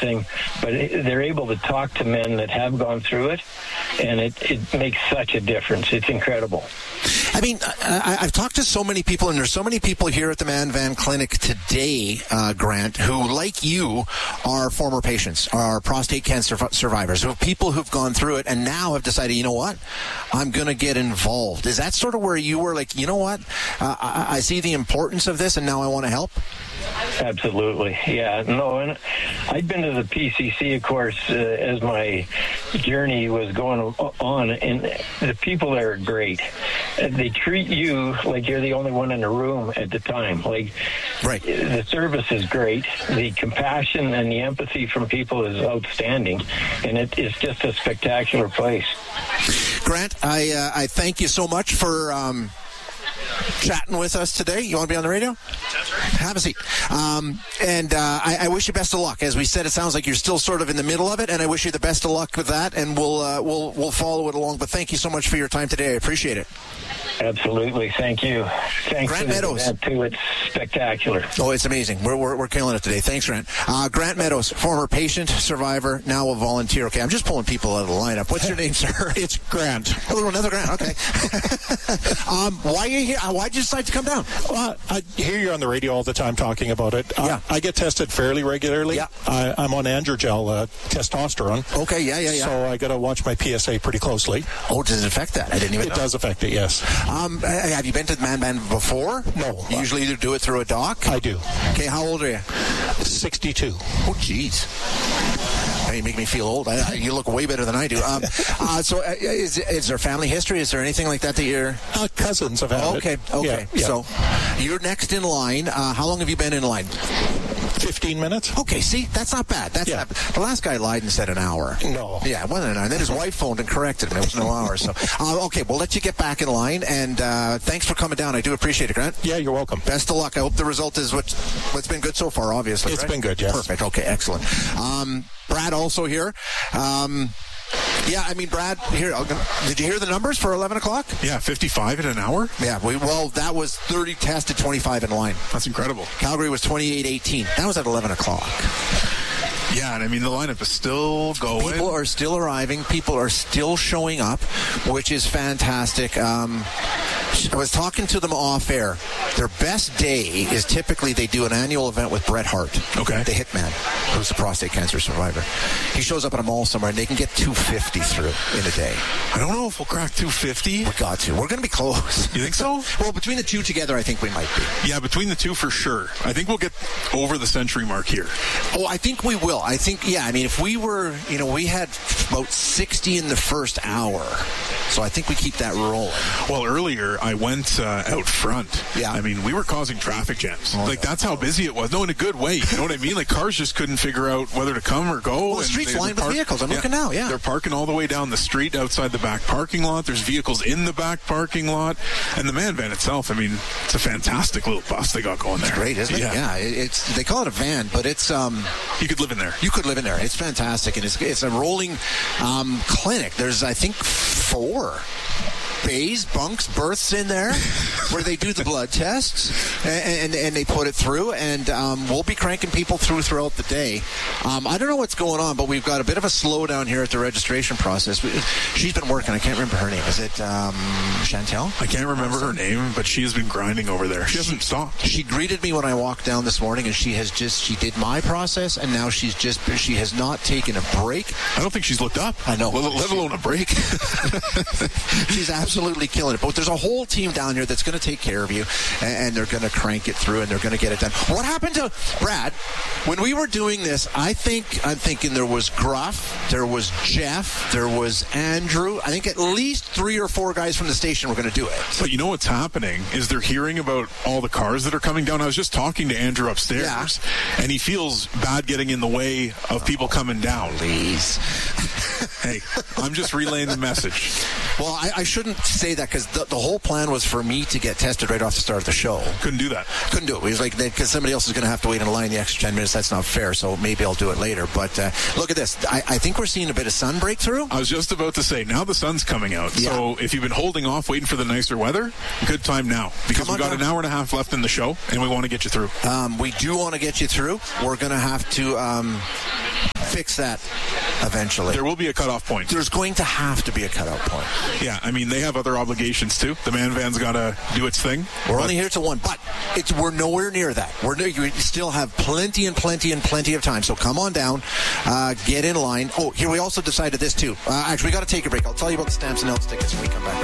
thing, but they're able to talk to men that have gone through it, and it makes such a difference. It's incredible. I mean, I've talked to so many people, and there's so many people here at the Man Van Clinic today, Grant, who, like you, are former patients, are prostate cancer survivors, who are people who've gone through it and now have decided, you know what, I'm going to get involved. Is that sort of where you were, like, you know what, I see the importance of this and now I want to help? Absolutely, yeah. No, and I'd been to the PCC, of course, as my journey was going on, and the people there are great. They treat you like you're the only one in the room at the time. Like, right. The service is great. The compassion and the empathy from people is outstanding, and it's just a spectacular place. Grant, I thank you so much for chatting with us today. You want to be on the radio? Have a seat. And I wish you best of luck. As we said, it sounds like you're still sort of in the middle of it, and I wish you the best of luck with that, and we'll follow it along. But thank you so much for your time today. I appreciate it. Absolutely. Thank you. Thanks Grant for Meadows. That too. It's spectacular. Oh, it's amazing. We're killing it today. Thanks, Grant. Grant Meadows, former patient, survivor, now a volunteer. Okay, I'm just pulling people out of the lineup. What's your name, sir? It's Grant. Oh, another Grant. Okay. Why are you here? Why'd you decide to come down? I hear you on the radio all the time talking about it. Yeah. I get tested fairly regularly. Yeah. I'm on Androgel, testosterone. Okay, yeah. So I got to watch my PSA pretty closely. Oh, does it affect that? I didn't even know. It does affect it, yes. Have you been to the Man Band before? No. You usually either do it through a doc? I do. Okay, how old are you? 62. Oh, jeez. You make me feel old. You look way better than I do. So is there family history? Is there anything like that you're... Cousins have had it. Okay. Yeah. So you're next in line. How long have you been in line? 15 minutes. Okay, see, that's not bad. The last guy lied and said an hour. No. Yeah, it wasn't an hour. And then his wife phoned and corrected him. It was no hour. So, okay, we'll let you get back in line. And thanks for coming down. I do appreciate it, Grant. Yeah, you're welcome. Best of luck. I hope the result is what's been good so far, obviously. It's been good, yes. Perfect. Okay, excellent. Brad also here. Yeah, I mean, Brad, here, did you hear the numbers for 11 o'clock? Yeah, 55 in an hour? Yeah, that was 30 tested, 25 in line. That's incredible. Calgary was 28-18. That was at 11 o'clock. Yeah, and I mean, the lineup is still going. People are still arriving. People are still showing up, which is fantastic. I was talking to them off air. Their best day is typically they do an annual event with Bret Hart. Okay. The Hitman, who's a prostate cancer survivor. He shows up at a mall somewhere, and they can get 250 through in a day. I don't know if we'll crack 250. We got to. We're going to be close. You think so? Well, between the two together, I think we might be. Yeah, between the two for sure. I think we'll get over the century mark here. Oh, I think we will. I think, yeah, I mean, if we were, we had about 60 in the first hour. So I think we keep that rolling. Well, earlier I went out front. Yeah. I mean, we were causing traffic jams. That's how busy it was. No, in a good way. You know what I mean? Like, cars just couldn't figure out whether to come or go. Well, the street's lined with vehicles. I'm looking now, yeah. They're parking all the way down the street outside the back parking lot. There's vehicles in the back parking lot. And the Man Van itself, I mean, it's a fantastic little bus they got going there. It's great, isn't it? Yeah. They call it a van, but it's... you could live in there. You could live in there. It's fantastic. And it's a rolling clinic. There's, I think, 4 bays, bunks, berths in there where they do the blood tests and they put it through, and we'll be cranking people throughout the day. I don't know what's going on, but we've got a bit of a slowdown here at the registration process. She's been working. I can't remember her name. Is it Chantel? I can't remember her name, but she has been grinding over there. She hasn't stopped. She greeted me when I walked down this morning, and she did my process, and now she has not taken a break. I don't think she's looked up. I know. Let alone a break. She's absolutely killing it. But there's a whole team down here that's going to take care of you, and they're going to crank it through, and they're going to get it done. What happened to Brad? When we were doing this, I'm thinking there was Gruff, there was Jeff, there was Andrew. I think at least 3 or 4 guys from the station were going to do it. But you know what's happening is they're hearing about all the cars that are coming down. I was just talking to Andrew upstairs, and he feels bad getting in the way of people coming down. Please. Hey, I'm just relaying the message. Well, I shouldn't say that, because the whole plan was for me to get tested right off the start of the show. Couldn't do that. Couldn't do it. It was like, because somebody else is going to have to wait in line the extra 10 minutes. That's not fair, so maybe I'll do it later. But look at this. I think we're seeing a bit of sun breakthrough. I was just about to say, now the sun's coming out. Yeah. So if you've been holding off, waiting for the nicer weather, good time now. Because we've got an hour and a half left in the show, and we want to get you through. We do want to get you through. We're going to have to... fix that eventually. There will be a cutoff point. There's going to have to be a cutoff point. Yeah, I mean, they have other obligations too. The man van's got to do its thing. We're only here till 1, but we're nowhere near that. We still have plenty of time. So come on down, get in line. Oh, here we also decided this too. Actually, we got to take a break. I'll tell you about the Stamps and Elks tickets when we come back.